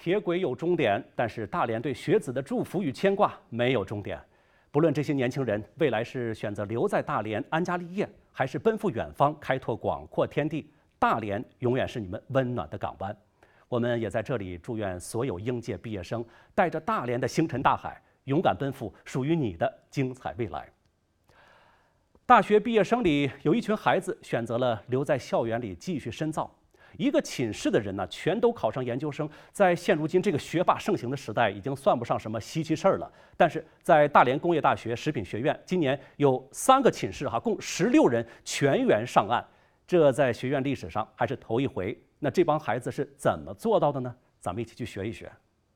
铁轨有终点，但是大连对学子的祝福与牵挂没有终点。不论这些年轻人未来是选择留在大连安家立业，还是奔赴远方开拓广阔天地，大连永远是你们温暖的港湾。我们也在这里祝愿所有应届毕业生带着大连的星辰大海，勇敢奔赴属于你的精彩未来。大学毕业生里有一群孩子选择了留在校园里继续深造。一个寝室的人呢，全都考上研究生，在现如今这个学霸盛行的时代，已经算不上什么稀奇事儿了。但是在大连工业大学食品学院，今年有3个寝室共16人全员上岸，这在学院历史上还是头一回。那这帮孩子是怎么做到的呢？咱们一起去学一学。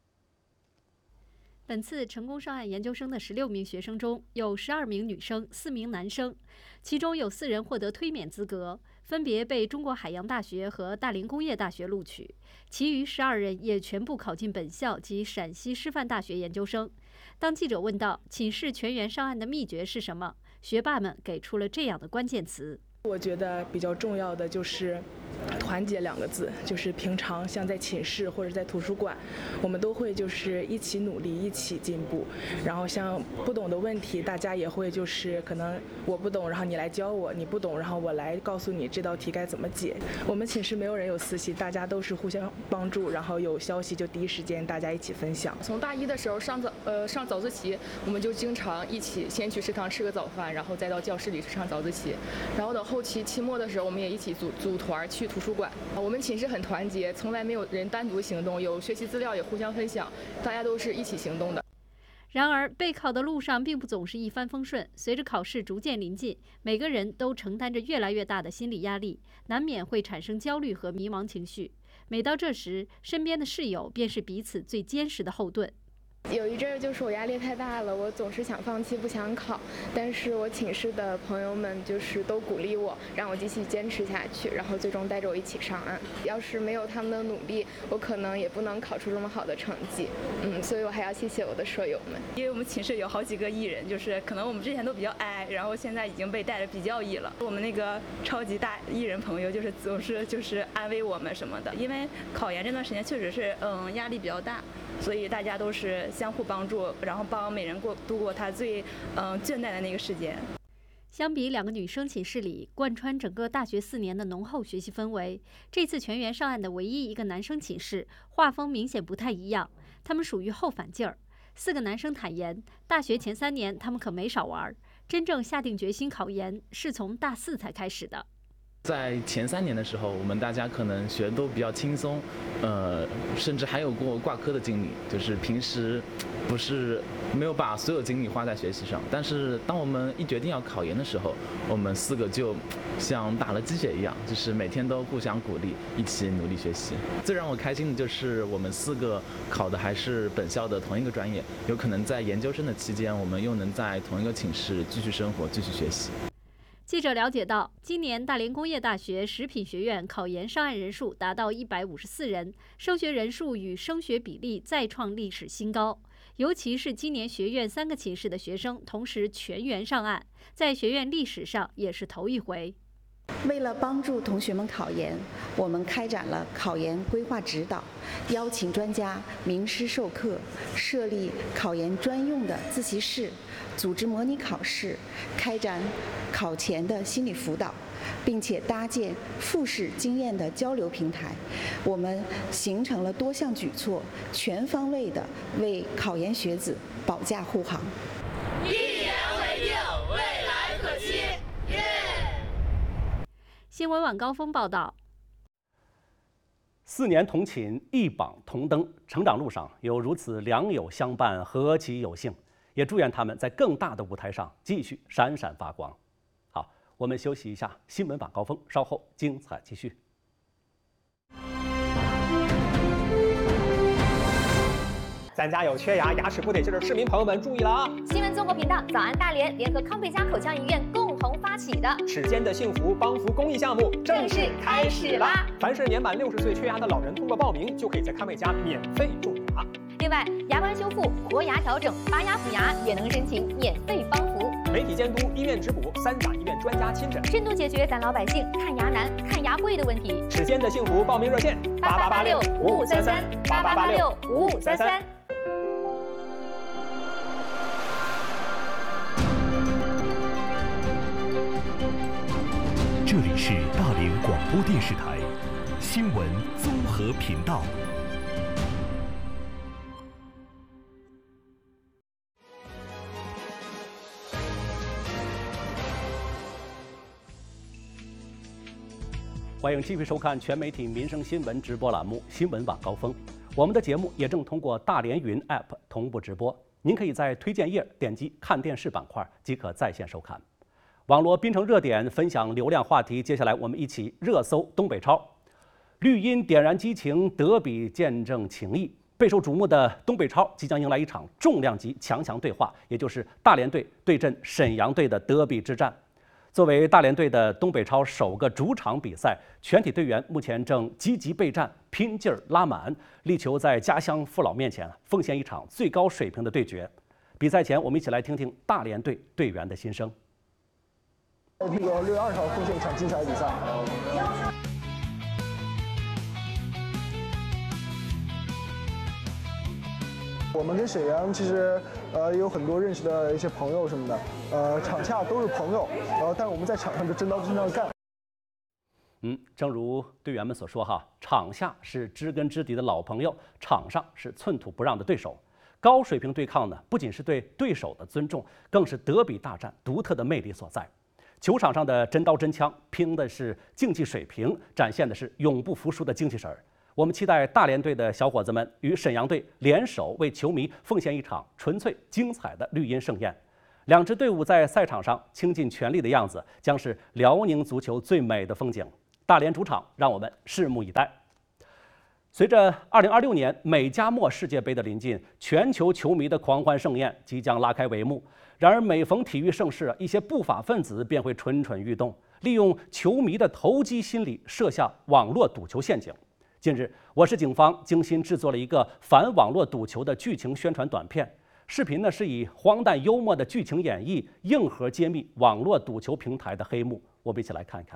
本次成功上岸研究生的16名学生中，有12名女生，4名男生，其中有4人获得推免资格，分别被中国海洋大学和大连工业大学录取，其余12人也全部考进本校及陕西师范大学研究生。当记者问到寝室全员上岸的秘诀是什么，学霸们给出了这样的关键词。 我觉得比较重要的就是团结2个字，就是平常像在寝室或者在图书馆，我们都会就是一起努力，一起进步。然后像不懂的问题，大家也会就是可能我不懂，然后你来教我；你不懂，然后我来告诉你这道题该怎么解。我们寝室没有人有私系，大家都是互相帮助，然后有消息就第一时间大家一起分享。 从大一的时候上早自习，我们就经常一起先去食堂吃个早饭，然后再到教室里去上早自习。然后到后期期末的时候，我们也一起组团去图书馆。我们寝室很团结，从来没有人单独行动，有学习资料也互相分享，大家都是一起行动的。 然而，备考的路上并不总是一帆风顺，随着考试逐渐临近，每个人都承担着越来越大的心理压力，难免会产生焦虑和迷茫情绪。每到这时，身边的室友便是彼此最坚实的后盾。 有一阵儿就是我压力太大了，我总是想放弃，不想考。但是我寝室的朋友们就是都鼓励我，让我继续坚持下去，然后最终带着我一起上岸。要是没有他们的努力，我可能也不能考出这么好的成绩。所以我还要谢谢我的舍友们。 因为我们寝室有好几个艺人，就是可能我们之前都比较哀，然后现在已经被带的比较艺了。我们那个超级大艺人朋友就是总是就是安慰我们什么的，因为考研这段时间确实是压力比较大。所以大家都是相互帮助，然后帮每人度过他最倦怠的那个时间。 相比2个女生寝室里贯穿整个大学4年的浓厚学习氛围，这次全员上岸的唯一一个男生寝室画风明显不太一样，他们属于后反劲儿。4个男生坦言，大学前3年他们可没少玩，真正下定决心考研是从大4才开始的。 在前3年的时候，我们大家可能学的都比较轻松，甚至还有过挂科的经历，就是平时不是没有把所有精力花在学习上。但是当我们一决定要考研的时候，我们4个就像打了鸡血一样，就是每天都互相鼓励，一起努力学习。最让我开心的就是我们4个考的还是本校的同一个专业，有可能在研究生的期间，我们又能在同一个寝室继续生活，继续学习。 记者了解到，今年大连工业大学食品学院考研上岸人数达到154人，升学人数与升学比例再创历史新高。尤其是今年学院3个寝室的学生同时全员上岸，在学院历史上也是头一回。 为了帮助同学们考研，我们开展了考研规划指导，邀请专家名师授课，设立考研专用的自习室，组织模拟考试，开展考前的心理辅导，并且搭建复试经验的交流平台。我们形成了多项举措，全方位的为考研学子保驾护航。 一言为定，未来可期。 新闻晚高峰报道 ：4年同寝，一榜同登，成长路上有如此良友相伴，何其有幸！也祝愿他们在更大的舞台上继续闪闪发光。好，我们休息一下，新闻晚高峰稍后精彩继续。 咱家有缺牙、牙齿不得劲的市民朋友们注意了啊！ 新闻综合频道早安大连联合康贝佳口腔医院共同发起的齿间的幸福帮扶公益项目正式开始啦！ 凡是年满60岁缺牙的老人，通过报名就可以在康贝佳免费种牙。 另外，牙关修复、活牙调整、拔牙补牙也能申请免费帮扶。 媒体监督、医院质补，3甲医院专家亲诊， 深度解决咱老百姓看牙难、看牙贵的问题。 齿间的幸福报名热线 88865533，88865533。 这里是大连广播电视台新闻综合频道。 欢迎继续收看全媒体民生新闻直播栏目《新闻晚高峰》。我们的节目也正通过大连云 App 同步直播，您可以在推荐页点击看电视板块即可在线收看。网络槟城热点分享流量话题，接下来我们一起热搜东北超。绿茵点燃激情，德比见证情谊。备受瞩目的东北超即将迎来一场重量级强强对话，也就是大连队对阵沈阳队的德比之战。作为大连队的东北超首个主场比赛，全体队员目前正积极备战，拼劲儿拉满，力求在家乡父老面前奉献一场最高水平的对决。比赛前，我们一起来听听大连队队员的心声。 6月20号奉献一场精彩的比赛。我们跟沈阳其实也有很多认识的一些朋友什么的，场下都是朋友，但是我们在场上就真刀真枪干。 正如队员们所说哈，场下是知根知底的老朋友，场上是寸土不让的对手。高水平对抗呢，不仅是对对手的尊重，更是德比大战独特的魅力所在。球场上的真刀真枪，拼的是竞技水平，展现的是永不服输的精气神儿。我们期待大连队的小伙子们与沈阳队联手，为球迷奉献一场纯粹精彩的绿茵盛宴。两支队伍在赛场上倾尽全力的样子，将是辽宁足球最美的风景。大连主场，让我们拭目以待。随着2026年美加墨世界杯的临近，全球球迷的狂欢盛宴即将拉开帷幕。然而，每逢体育盛事，一些不法分子便会蠢蠢欲动，利用球迷的投机心理，设下网络赌球陷阱。近日，我市警方精心制作了一个反网络赌球的剧情宣传短片。视频呢是以荒诞幽默的剧情演绎，硬核揭秘网络赌球平台的黑幕。我们一起来看一看。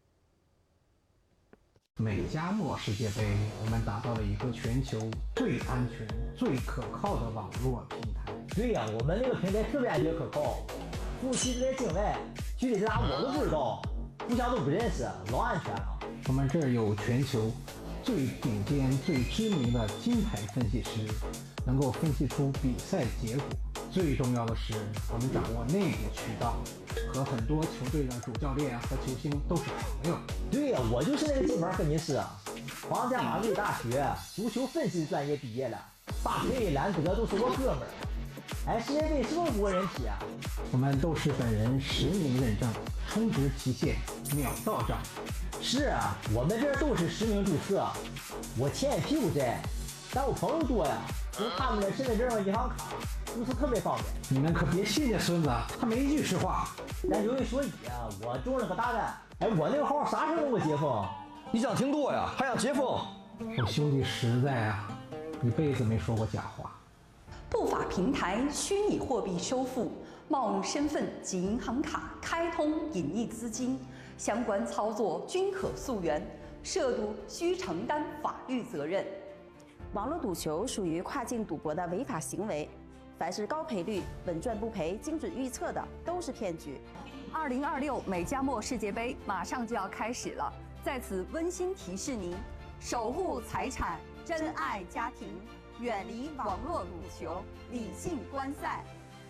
美加墨世界杯，我们打造了一个全球最安全、最可靠的网络平台。 对呀，我们那个平台特别安全可靠，服务器在境外，具体在哪我都不知道，互相都不认识，老安全了。 我们这儿有全球最顶尖、最知名的金牌分析师，能够分析出比赛结果。最重要的是，我们掌握内部渠道，和很多球队的主教练和球星都是朋友。 对呀，我就是那个金牌分析师，皇家马德里大学足球分析专业毕业了，巴佩、兰德都是我哥们儿。哎，世界杯是不是无人体啊？ 我们都是本人实名认证，充值期限秒到账。 是啊，我们这都是实名注册，我欠屁股债，但我朋友多呀，用他们的身份证、银行卡注册特别方便。 你们可别信这孙子，他没一句实话。 咱有一说一啊，我中了个大单。哎，我那个号啥时候能给解封？ 你想挺多呀，还想解封？ 我兄弟实在啊，一辈子没说过假话。 不法平台虚拟货币收付、冒用身份及银行卡开通隐匿资金，相关操作均可溯源，涉赌需承担法律责任。 网络赌球属于跨境赌博的违法行为，凡是高赔率、稳赚不赔、精准预测的都是骗局。 2026美加墨世界杯马上就要开始了，在此温馨提示您：守护财产，珍爱家庭。远离网络赌球，理性观赛。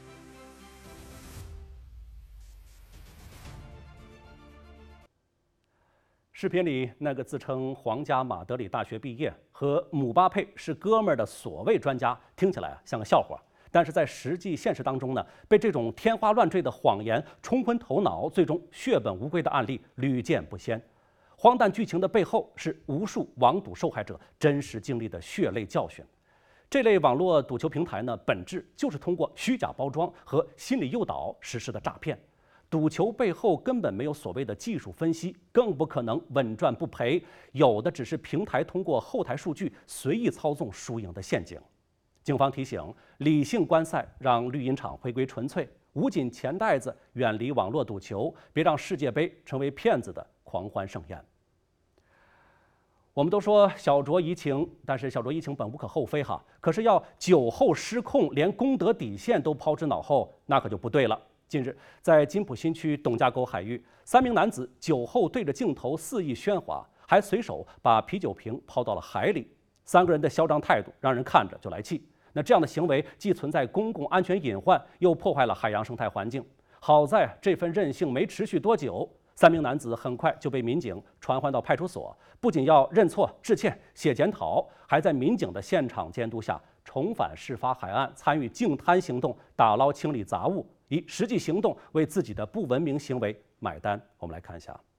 视频里那个自称皇家马德里大学毕业和姆巴佩是哥们儿的所谓专家，听起来像个笑话，但是在实际现实当中呢，被这种天花乱坠的谎言冲昏头脑，最终血本无归的案例屡见不鲜。荒诞剧情的背后是无数网赌受害者真实经历的血泪教训。这类网络赌球平台呢，本质就是通过虚假包装和心理诱导实施的诈骗。赌球背后根本没有所谓的技术分析，更不可能稳赚不赔，有的只是平台通过后台数据随意操纵输赢的陷阱。 警方提醒，理性观赛，让绿茵场回归纯粹，捂紧钱袋子，远离网络赌球，别让世界杯成为骗子的狂欢盛宴。我们都说小酌怡情，但是小酌怡情本无可厚非哈。可是要酒后失控，连公德底线都抛之脑后，那可就不对了。近日，在金浦新区董家沟海域，3名男子酒后对着镜头肆意喧哗，还随手把啤酒瓶抛到了海里。3个人的嚣张态度让人看着就来气。那这样的行为既存在公共安全隐患，又破坏了海洋生态环境。好在这份任性没持续多久，3名男子很快就被民警传唤到派出所，不仅要认错致歉写检讨，还在民警的现场监督下重返事发海岸，参与净滩行动，打捞清理杂物，以实际行动为自己的不文明行为买单。我们来看一下。